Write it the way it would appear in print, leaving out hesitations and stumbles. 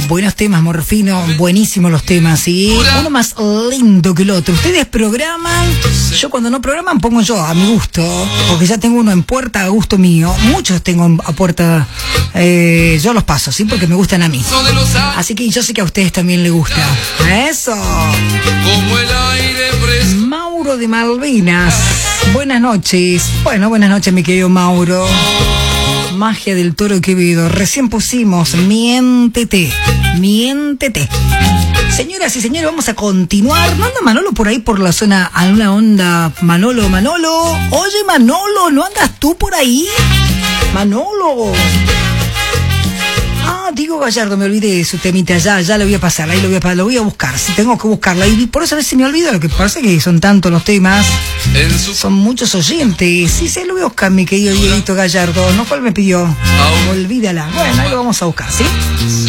Buenos temas, Morfino, buenísimos los temas, ¿sí? Uno más lindo que el otro. Ustedes programan, yo cuando no programan pongo yo a mi gusto, porque ya tengo uno en puerta a gusto mío. Muchos tengo a puerta, yo los paso, ¿sí? Porque me gustan a mí. Así que yo sé que a ustedes también les gusta. ¡Eso! Mauro de Malvinas. Buenas noches. Bueno, buenas noches, mi querido Mauro. Magia del Toro Quevedo. Recién pusimos Miéntete. Miéntete. Señoras y señores, vamos a continuar. ¿No anda Manolo por ahí por la zona? ¿A una onda? Manolo. Oye, Manolo, ¿no andas tú por ahí? Manolo. Diego Gallardo, me olvidé de su temita, ya lo voy a pasar, ahí lo voy a buscar, si tengo que buscarla, y por eso a veces me olvido, lo que pasa es que son tantos los temas, son muchos oyentes, sí, lo voy a buscar, mi querido Dieguito Gallardo, ¿no? ¿Cuál me pidió? Olvídala, bueno, ahí lo vamos a buscar, ¿sí?